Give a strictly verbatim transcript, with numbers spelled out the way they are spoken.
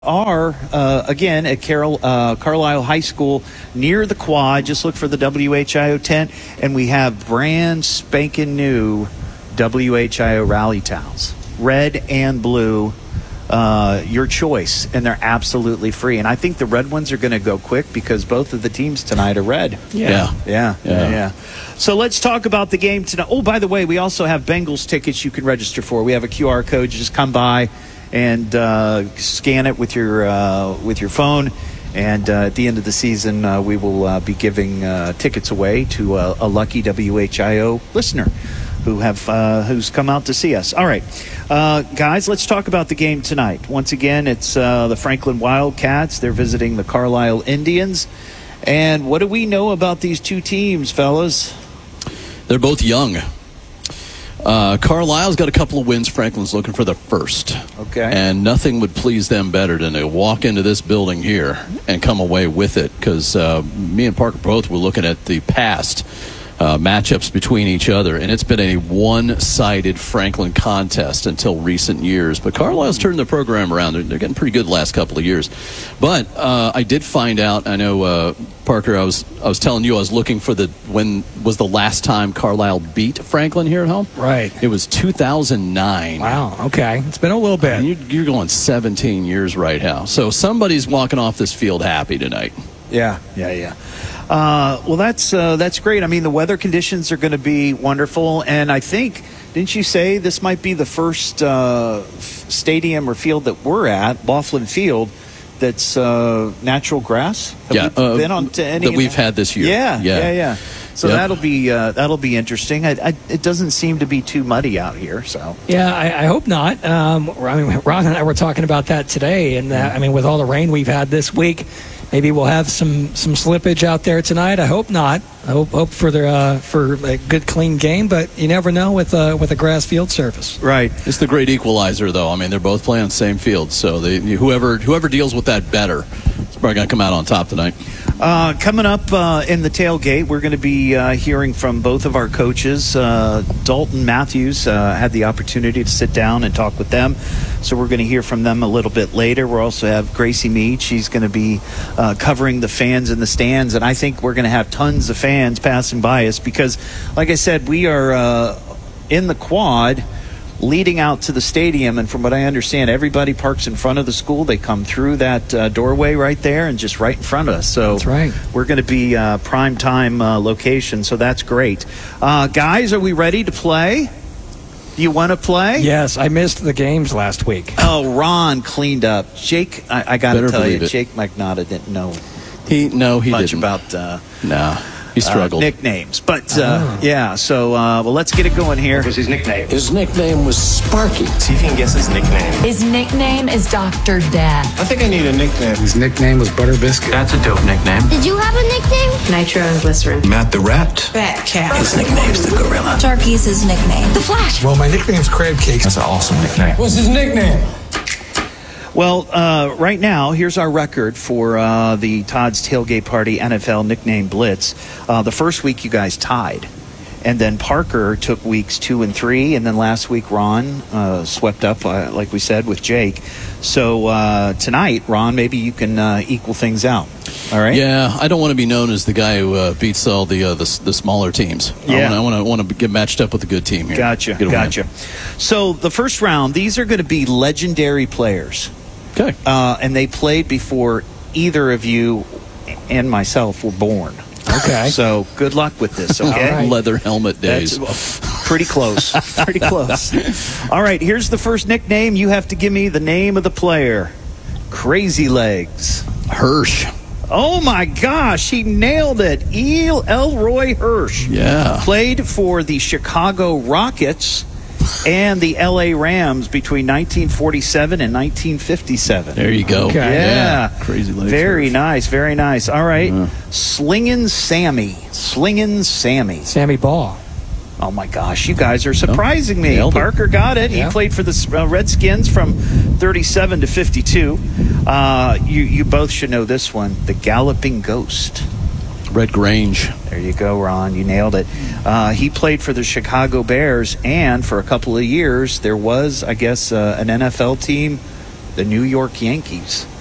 Are uh, again at Carol, uh, Carlisle High School near the quad. Just look for the W H I O tent, and we have brand spanking new W H I O rally towels, red and blue, uh, your choice, and they're absolutely free. And I think the red ones are going to go quick because both of the teams tonight are red. Yeah. Yeah. Yeah. Yeah. yeah. So let's talk about the game tonight. Oh, by the way, we also have Bengals tickets you can register for. We have a Q R code. You just come by and uh, scan it with your uh, with your phone, and uh, at the end of the season, uh, we will uh, be giving uh, tickets away to uh, a lucky W H I O listener who have uh, who's come out to see us. All right, uh, guys, let's talk about the game tonight. Once again, it's uh, the Franklin Wildcats. They're visiting the Carlisle Indians, and what do we know about these two teams, fellas? They're both young. Uh, Carlisle's got a couple of wins. Franklin's looking for the first. Okay. And nothing would please them better than to walk into this building here and come away with it, because uh, me and Parker both were looking at the past uh, matchups between each other, and it's been a one-sided Franklin contest until recent years. But Carlisle's turned the program around. They're, they're getting pretty good the last couple of years. But uh, I did find out, I know, uh, Parker, I was I was telling you I was looking for the when was the last time Carlisle beat Franklin here at home? Right. It was two thousand nine. Wow, okay. It's been a little bit. And you're, you're going seventeen years right now. So somebody's walking off this field happy tonight. Yeah, yeah, yeah. Uh, well, that's uh, that's great. I mean, the weather conditions are going to be wonderful, and I think, didn't you say this might be the first uh, stadium or field that we're at, Laughlin Field, that's uh, natural grass? Have yeah, we uh, been on to any that we've had this year. Yeah, yeah, yeah. yeah. So yep. that'll be uh, that'll be interesting. I, I, it doesn't seem to be too muddy out here. So yeah, I, I hope not. Um, I mean, Ron and I were talking about that today, and that, I mean, with all the rain we've had this week, maybe we'll have some, some slippage out there tonight. I hope not. I hope hope for the uh, for a good clean game, but you never know with uh, with a grass field surface. Right. It's the great equalizer, though. I mean, they're both playing on the same field, so they, whoever whoever deals with that better is probably going to come out on top tonight. Uh, coming up uh, in the tailgate, we're going to be uh, hearing from both of our coaches. Uh, Dalton Matthews uh, had the opportunity to sit down and talk with them, so we're going to hear from them a little bit later. We'll also have Gracie Mead. She's going to be uh, covering the fans in the stands, and I think we're going to have tons of fans passing by us because, like I said, we are uh, in the quad leading out to the stadium, and from what I understand, everybody parks in front of the school. They come through that uh, doorway right there and just right in front of us. So that's right. We're going to be uh, prime time uh, location, so that's great. Uh, guys, are we ready to play? Do you want to play? Yes, I missed the games last week. Oh, Ron cleaned up. Jake, I, I got to tell you, it. Jake Magnotta didn't know he no he much didn't. about uh, no. He struggled. Uh, nicknames. But, uh, oh. yeah, so, uh, well, let's get it going here. What was his nickname? His nickname was Sparky. See if you can guess his nickname. His nickname is Doctor Death. I think I need a nickname. His nickname was Butter Biscuit. That's a dope nickname. Did you have a nickname? Nitro and Glycerin. Matt the Rat. Fat Cat. His nickname's the Gorilla. Sharky's his nickname. The Flash. Well, my nickname's Crab Cake. That's an awesome nickname. What's his nickname? Well, uh, right now, here's our record for uh, the Todd's Tailgate Party N F L Nickname Blitz. Uh, the first week, you guys tied. And then Parker took weeks two and three. And then last week, Ron uh, swept up, uh, like we said, with Jake. So uh, tonight, Ron, maybe you can uh, equal things out. All right? Yeah, I don't want to be known as the guy who uh, beats all the, uh, the the smaller teams. Yeah. I want to want to get matched up with a good team here. Gotcha, gotcha. So the first round, these are going to be legendary players. Okay. Uh, and they played before either of you and myself were born. Okay. So good luck with this, okay? Right. Leather helmet days. That's pretty close. Pretty close. All right, here's the first nickname. You have to give me the name of the player. Crazy Legs. Hirsch. Oh, my gosh. He nailed it. El Elroy Hirsch. Yeah. Played for the Chicago Rockets and the L A Rams between nineteen forty-seven and nineteen fifty-seven. There you go. Okay. Yeah. yeah. Crazy Legs. Very Hirsch. nice. Very nice. All right. Yeah. Slingin' Sammy. Slingin' Sammy. Sammy Ball. Oh, my gosh. You guys are surprising me. Nailed it. Parker got it. Yeah. He played for the uh, Redskins from thirty-seven to fifty-two. Uh, you, you both should know this one. The Galloping Ghost. Red Grange. There you go, Ron. You nailed it. Uh, he played for the Chicago Bears, and for a couple of years, there was, I guess, uh, an N F L team the New York Yankees.